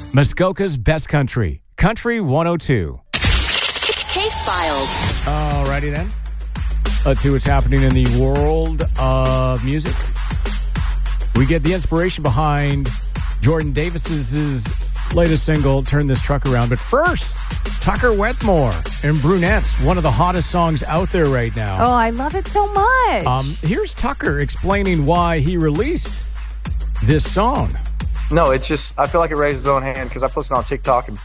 Muskoka's Best Country, Country 102. Case Files. Alrighty then. Let's see what's happening in the world of music. We get the inspiration behind Jordan Davis's latest single, Turn This Truck Around. But first, Tucker Wetmore and Brunettes, one of the hottest songs out there right now. Oh, I love it so much. Here's Tucker explaining why he released this song. No, it's just, I feel like it raised its own hand because I posted on TikTok and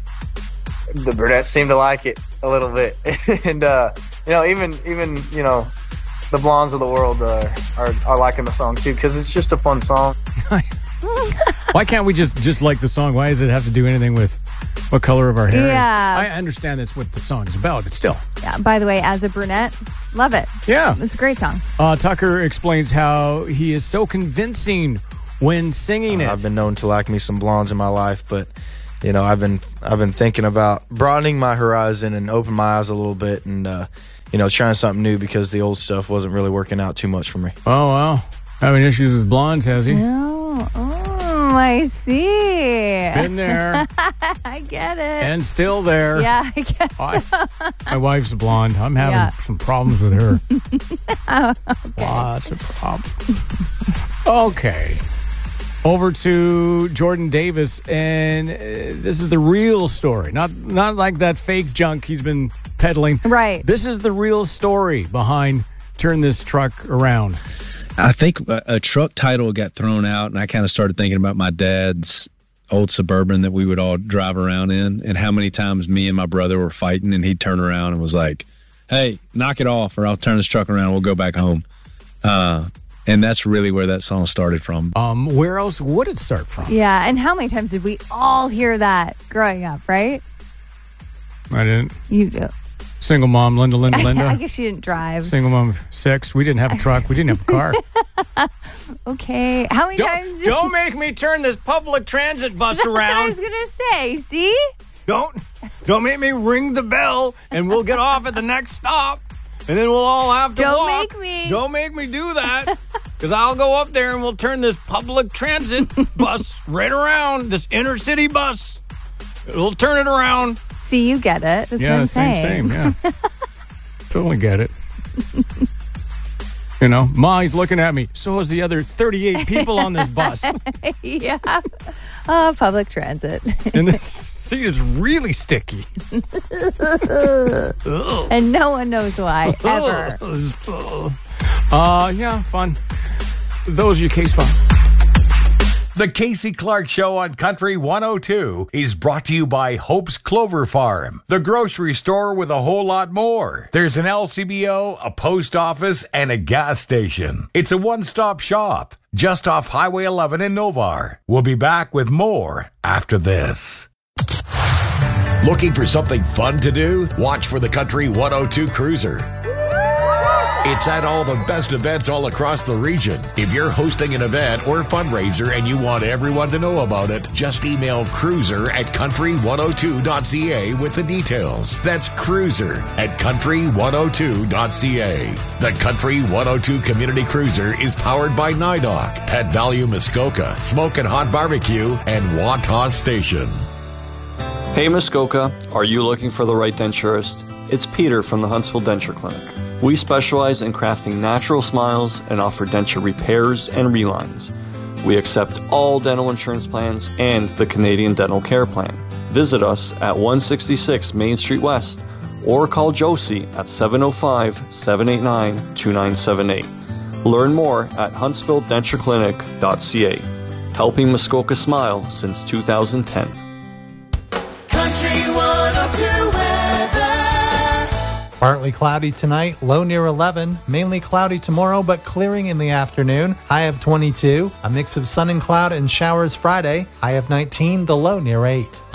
the Brunettes seem to like it a little bit. And, even the blondes of the world are liking the song too because it's just a fun song. Why can't we just like the song? Why does it have to do anything with what color of our hair is? I understand that's what the song is about, but still. Yeah, by the way, as a brunette, love it. Yeah. It's a great song. Tucker explains how he is so convincing when singing it. I've been known to like me some blondes in my life, but I've been thinking about broadening my horizon and open my eyes a little bit and trying something new because the old stuff wasn't really working out too much for me. Oh, wow. Having issues with blondes, has he? Oh, I see. Been there. I get it. And still there. Yeah, I guess so. My wife's blonde. I'm having some problems with her. Okay. Lots of problems. Okay. Over to Jordan Davis, and this is the real story. Not like that fake junk he's been peddling. Right. This is the real story behind Turn This Truck Around. I think a truck title got thrown out, and I kind of started thinking about my dad's old Suburban that we would all drive around in, and how many times me and my brother were fighting, and he'd turn around and was like, hey, knock it off, or I'll turn this truck around and we'll go back home. And that's really where that song started from. Where else would it start from? Yeah, and how many times did we all hear that growing up, right? I didn't. You do. Single mom, Linda. I guess she didn't drive. Single mom, 6. We didn't have a truck. We didn't have a car. Okay. How many times? Don't make me turn this public transit bus around. That's what I was going to say. See? Don't make me ring the bell and we'll get off at the next stop. And then we'll all have to walk. Don't make me do that. Because I'll go up there and we'll turn this public transit bus right around, this inner city bus. We'll turn it around. See, you get it. That's what I'm saying. Same, yeah. Totally get it. Ma, he's looking at me. So is the other 38 people on this bus. Yeah. Public transit. And this seat is really sticky. And no one knows why, ever. Yeah, fun. Those are your case files. The Casey Clark Show on Country 102 is brought to you by Hope's Clover Farm, the grocery store with a whole lot more. There's an LCBO, a post office, and a gas station. It's a one-stop shop just off Highway 11 in Novar. We'll be back with more after this. Looking for something fun to do? Watch for the Country 102 Cruiser. It's at all the best events all across the region. If you're hosting an event or fundraiser and you want everyone to know about it, just email cruiser@country102.ca with the details. That's cruiser@country102.ca. The Country 102 Community Cruiser is powered by NIDOC, Pet Value Muskoka, Smokin' Hot Barbecue, and Wantagh Station. Hey Muskoka, are you looking for the right denturist? It's Peter from the Huntsville Denture Clinic. We specialize in crafting natural smiles and offer denture repairs and relines. We accept all dental insurance plans and the Canadian Dental Care Plan. Visit us at 166 Main Street West or call Josie at 705-789-2978. Learn more at huntsvilledentureclinic.ca. Helping Muskoka smile since 2010. Country 102 weather. Partly cloudy tonight, low near 11. Mainly cloudy tomorrow, but clearing in the afternoon. High of 22. A mix of sun and cloud and showers Friday. High of 19, the low near 8.